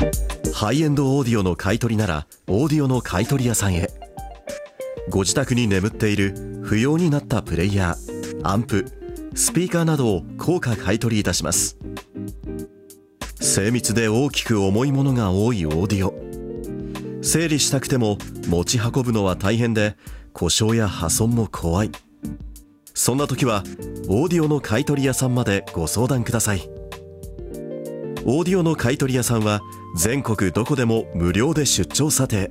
ハイエンドオーディオの買い取りならオーディオの買い取り屋さんへ。ご自宅に眠っている不要になったプレイヤー、アンプ、スピーカーなどを高価買い取りいたします。精密で大きく重いものが多いオーディオ、整理したくても持ち運ぶのは大変で故障や破損も怖い。そんな時はオーディオの買い取り屋さんまでご相談ください。オーディオの買い取り屋さんは全国どこでも無料で出張査定。